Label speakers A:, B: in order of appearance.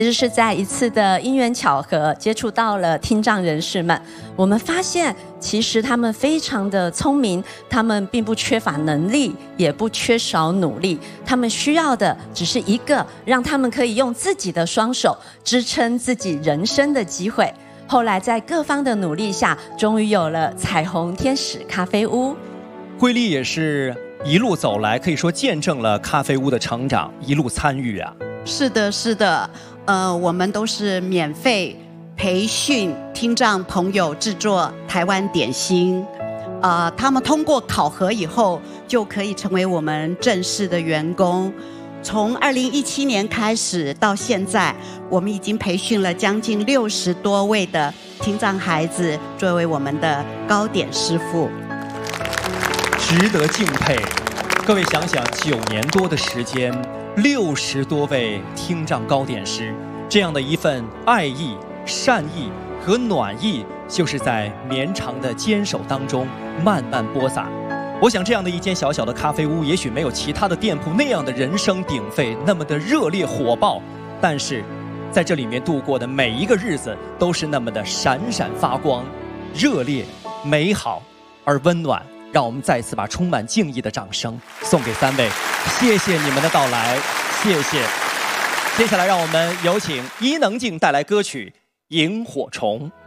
A: 其实是在一次的因缘巧合接触到了听障人士们，我们发现其实他们非常的聪明，他们并不缺乏能力，也不缺少努力，他们需要的只是一个让他们可以用自己的双手支撑自己人生的机会。后来在各方的努力下，终于有了彩虹天使咖啡屋。
B: 瑰丽也是一路走来，可以说见证了咖啡屋的成长，一路参与啊。
C: 是的，是的，我们都是免费培训听障朋友制作台湾点心，他们通过考核以后就可以成为我们正式的员工。从2017年开始到现在，我们已经培训了将近60多位的听障孩子作为我们的糕点师傅，
B: 值得敬佩。各位想想，9年多的时间，60多位听障糕点师，这样的一份爱意、善意和暖意，就是在绵长的坚守当中慢慢播撒。我想，这样的一间小小的咖啡屋，也许没有其他的店铺那样的人声鼎沸，那么的热烈火爆，但是在这里面度过的每一个日子，都是那么的闪闪发光、热烈、美好而温暖。让我们再次把充满敬意的掌声送给3位，谢谢你们的到来，谢谢。接下来让我们有请伊能静带来歌曲《萤火虫》。